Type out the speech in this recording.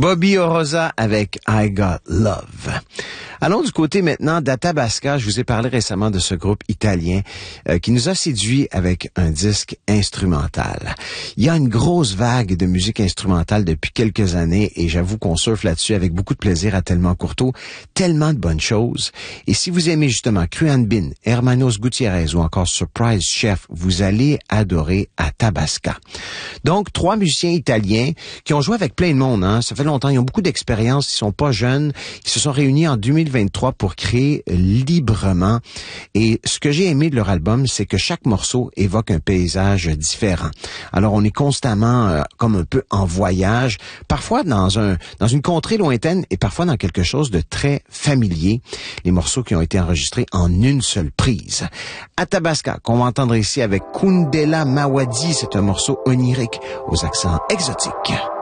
Bobby Oroza avec I Got Love. Allons du côté maintenant d'Athabasca. Je vous ai parlé récemment de ce groupe italien qui nous a séduits avec un disque instrumental. Il y a une grosse vague de musique instrumentale depuis quelques années et j'avoue qu'on surfe là-dessus avec beaucoup de plaisir à Tellement Courteau. Tellement de bonnes choses. Et si vous aimez justement Cruan Bin, Hermanos Gutiérrez ou encore Surprise Chef, vous allez adorer Athabasca. Donc, 3 musiciens italiens qui ont joué avec plein de monde. Ça fait longtemps, ils ont beaucoup d'expérience, ils sont pas jeunes. Ils se sont réunis en 2023 pour créer librement. Et ce que j'ai aimé de leur album, c'est que chaque morceau évoque un paysage différent. Alors, on est constamment comme un peu en voyage, parfois dans une contrée lointaine et parfois dans quelque chose de très familier. Les morceaux qui ont été enregistrés en une seule prise. Athabasca, qu'on va entendre ici avec Kundela Mawadi, c'est un morceau onirique aux accents exotiques.